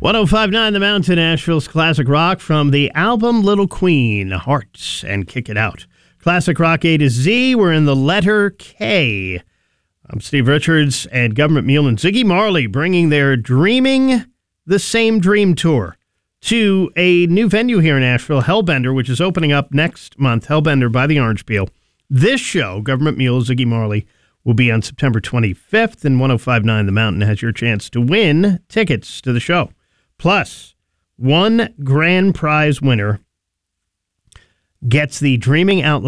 105.9 The Mountain, Nashville's classic rock from the album Little Queen, Hearts and Kick It Out. Classic rock A to Z, we're in the letter K. I'm Steve Richards, and Government Mule and Ziggy Marley bringing their Dreaming the Same Dream tour to a new venue here in Nashville, Hellbender, which is opening up next month, Hellbender by the Orange Peel. This show, Government Mule, Ziggy Marley, will be on September 25th, and 105.9 The Mountain has your chance to win tickets to the show. Plus, one grand prize winner gets the Dreaming Out